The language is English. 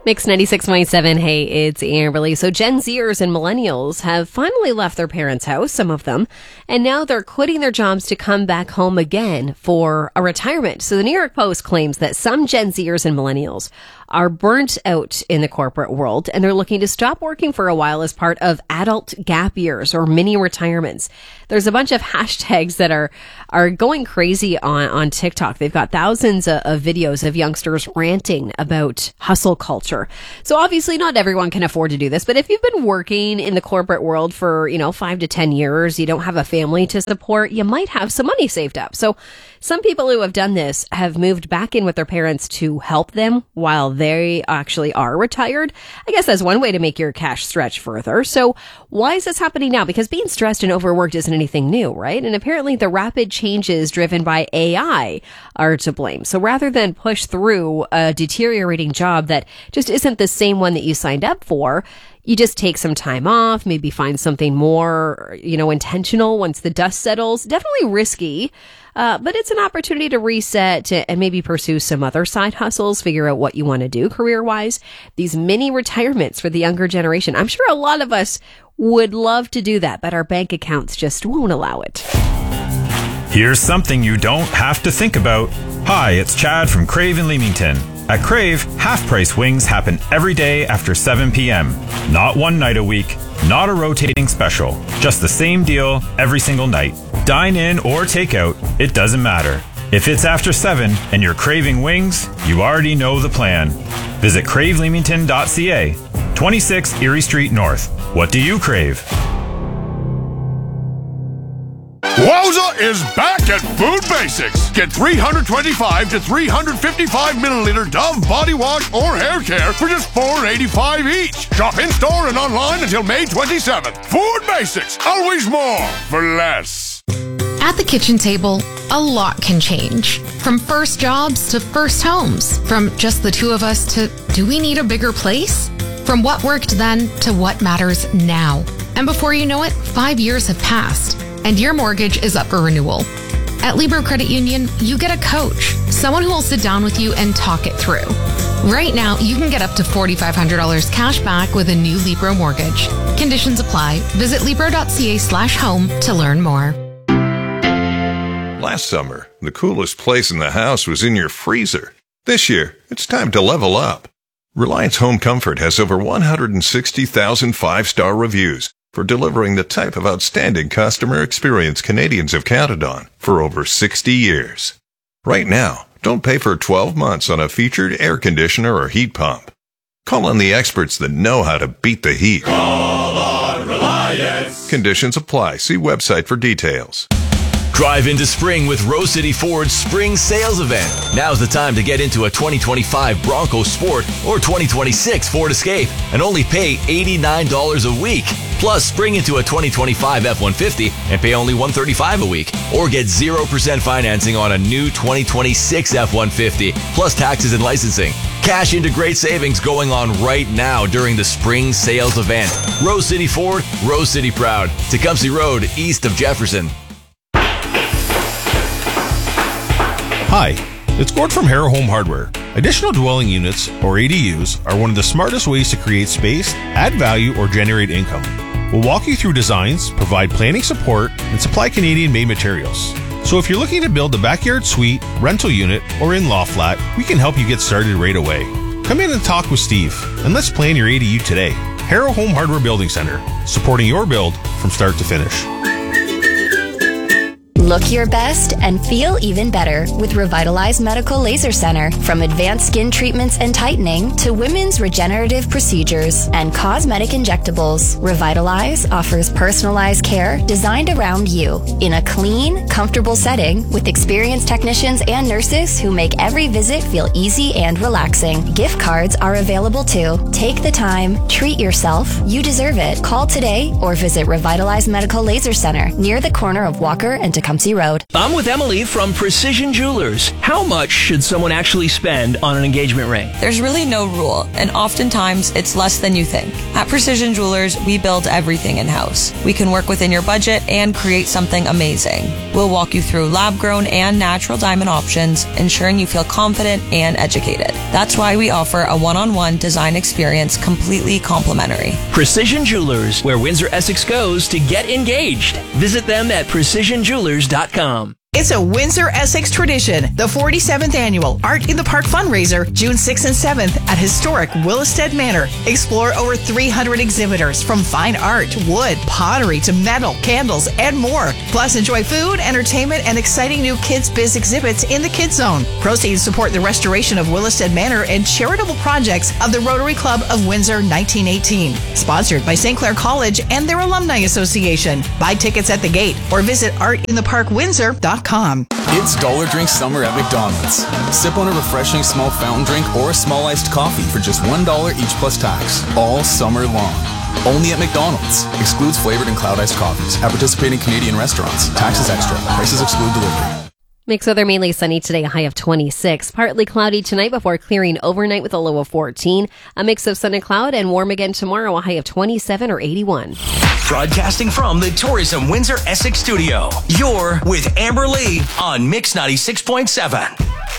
Mix 96.7. Hey, it's Amberly. So Gen Zers and millennials have finally left their parents' house, some of them, and now they're quitting their jobs to come back home again for a retirement. So the New York Post claims that some Gen Zers and millennials are burnt out in the corporate world, and they're looking to stop working for a while as part of adult gap years or mini retirements. There's a bunch of hashtags that are going crazy on TikTok. They've got thousands of videos of youngsters ranting about hustle culture. So obviously not everyone can afford to do this, but if you've been working in the corporate world for, 5 to 10 years, you don't have a family to support, you might have some money saved up. So some people who have done this have moved back in with their parents to help them while they actually are retired. I guess that's one way to make your cash stretch further. So why is this happening now? Because being stressed and overworked isn't anything new, right? And apparently the rapid changes driven by AI are to blame. So rather than push through a deteriorating job that just isn't the same one that you signed up for, you just take some time off, maybe find something more, intentional once the dust settles. Definitely risky, but it's an opportunity to reset and maybe pursue some other side hustles, figure out what you want to do career-wise. These mini retirements for the younger generation. I'm sure a lot of us would love to do that, but our bank accounts just won't allow it. Here's something you don't have to think about. Hi, it's Chad from Crave in Leamington. At Crave, half-price wings happen every day after 7 p.m. Not one night a week, not a rotating special. Just the same deal every single night. Dine in or take out, it doesn't matter. If it's after 7 and you're craving wings, you already know the plan. Visit craveleamington.ca, 26 Erie Street North. What do you crave? Wowza is back at Food Basics. Get 325 to 355 milliliter Dove body wash or hair care for just $4.85 each. Shop in-store and online until May 27th. Food Basics, always more for less. At the kitchen table, a lot can change. From first jobs to first homes. From just the two of us to, do we need a bigger place? From what worked then to what matters now. And before you know it, 5 years have passed. And your mortgage is up for renewal. At Libro Credit Union, you get a coach, someone who will sit down with you and talk it through. Right now, you can get up to $4,500 cash back with a new Libro mortgage. Conditions apply. Visit Libro.ca/home to learn more. Last summer, the coolest place in the house was in your freezer. This year, it's time to level up. Reliance Home Comfort has over 160,000 5-star reviews for delivering the type of outstanding customer experience Canadians have counted on for over 60 years. Right now, don't pay for 12 months on a featured air conditioner or heat pump. Call on the experts that know how to beat the heat. Call on Reliance. Conditions apply. See website for details. Drive into spring with Rose City Ford's spring sales event. Now's the time to get into a 2025 Bronco Sport or 2026 Ford Escape and only pay $89 a week. Plus, spring into a 2025 F-150 and pay only $135 a week. Or get 0% financing on a new 2026 F-150, plus taxes and licensing. Cash into great savings going on right now during the spring sales event. Rose City Ford, Rose City proud. Tecumseh Road, east of Jefferson. Hi, it's Gord from Harrow Home Hardware. Additional dwelling units, or ADUs, are one of the smartest ways to create space, add value, or generate income. We'll walk you through designs, provide planning support, and supply Canadian-made materials. So if you're looking to build a backyard suite, rental unit, or in-law flat, we can help you get started right away. Come in and talk with Steve, and let's plan your ADU today. Harrow Home Hardware Building Center, supporting your build from start to finish. Look your best and feel even better with Revitalize Medical Laser Center. From advanced skin treatments and tightening to women's regenerative procedures and cosmetic injectables, Revitalize offers personalized care designed around you in a clean, comfortable setting with experienced technicians and nurses who make every visit feel easy and relaxing. Gift cards are available too. Take the time, treat yourself. You deserve it. Call today or visit Revitalize Medical Laser Center near the corner of Walker and Tecumseh Tecumseh Road. I'm with Emily from Precision Jewelers. How much should someone actually spend on an engagement ring? There's really no rule, and oftentimes it's less than you think. At Precision Jewelers, we build everything in-house. We can work within your budget and create something amazing. We'll walk you through lab-grown and natural diamond options, ensuring you feel confident and educated. That's why we offer a one-on-one design experience completely complimentary. Precision Jewelers, where Windsor Essex goes to get engaged. Visit them at precisionjewelers.com. It's a Windsor Essex tradition, the 47th annual Art in the Park fundraiser, June 6th and 7th at historic Willisted Manor. Explore over 300 exhibitors from fine art, wood, pottery to metal, candles, and more. Plus, enjoy food, entertainment, and exciting new Kids Biz exhibits in the Kids Zone. Proceeds support the restoration of Willisted Manor and charitable projects of the Rotary Club of Windsor 1918. Sponsored by St. Clair College and their Alumni Association. Buy tickets at the gate or visit artintheparkwindsor.com. It's Dollar Drink Summer at McDonald's. Sip on a refreshing small fountain drink or a small iced coffee for just $1 each plus tax, all summer long. Only at McDonald's. Excludes flavored and cloud iced coffees at participating Canadian restaurants. Taxes extra. Prices exclude delivery. Mixed weather, mainly sunny today, a high of 26. Partly cloudy tonight before clearing overnight with a low of 14. A mix of sun and cloud, and warm again tomorrow, a high of 27 or 81. Broadcasting from the Tourism Windsor Essex studio, you're with Amber Lee on Mix 96.7.